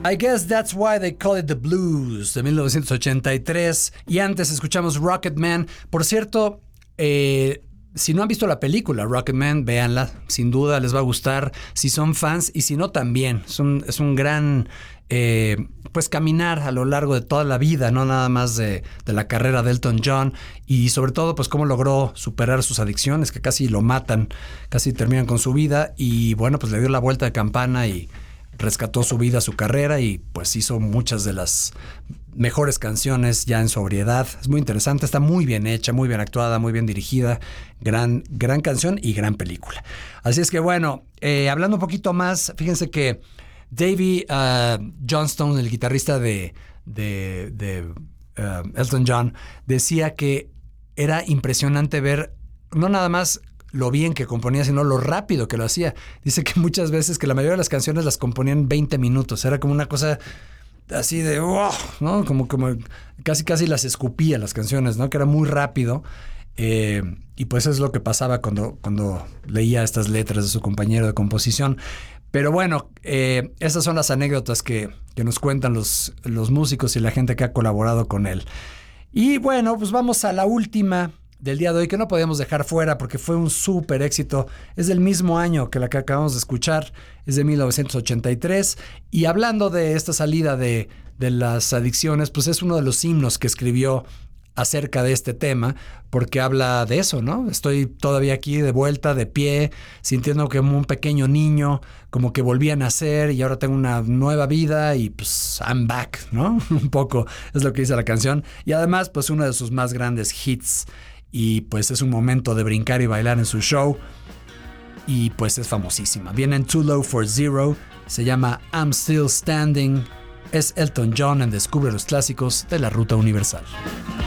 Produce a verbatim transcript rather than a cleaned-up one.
I Guess That's Why They Call It The Blues, de mil novecientos ochenta y tres. Y antes escuchamos Rocketman. Por cierto, eh, si no han visto la película Rocketman, véanla. Sin duda les va a gustar. Si son fans y si no también. Es un, es un gran eh, pues caminar a lo largo de toda la vida, no nada más de, de la carrera de Elton John. Y sobre todo pues cómo logró superar sus adicciones, que casi lo matan, casi terminan con su vida. Y bueno, pues le dio la vuelta de campana y rescató su vida, su carrera, y pues hizo muchas de las mejores canciones ya en sobriedad. Es muy interesante, está muy bien hecha, muy bien actuada, muy bien dirigida. Gran, gran canción y gran película. Así es que bueno, eh, hablando un poquito más, fíjense que Davey uh, Johnstone, el guitarrista de, de, de uh, Elton John, decía que era impresionante ver no nada más lo bien que componía, sino lo rápido que lo hacía. Dice que muchas veces que la mayoría de las canciones las componían en veinte minutos. Era como una cosa así de wow, ¿no? Como, como casi casi las escupía las canciones, ¿no? Que era muy rápido. Eh, y pues es lo que pasaba cuando, cuando leía estas letras de su compañero de composición. Pero bueno, eh, esas son las anécdotas que, que nos cuentan los, los músicos y la gente que ha colaborado con él. Y bueno, pues vamos a la última del día de hoy, que no podíamos dejar fuera porque fue un súper éxito. Es del mismo año que la que acabamos de escuchar, es de mil novecientos ochenta y tres. Y hablando de esta salida de, de las adicciones, pues es uno de los himnos que escribió acerca de este tema, porque habla de eso, ¿no? Estoy todavía aquí de vuelta, de pie, sintiendo como un pequeño niño, como que volví a nacer y ahora tengo una nueva vida y pues I'm back, ¿no? Un poco es lo que dice la canción. Y además, pues uno de sus más grandes hits. Y pues es un momento de brincar y bailar en su show. Y pues es famosísima. Viene en Too Low for Zero. Se llama I'm Still Standing. Es Elton John en Descubre los Clásicos de la Ruta Universal.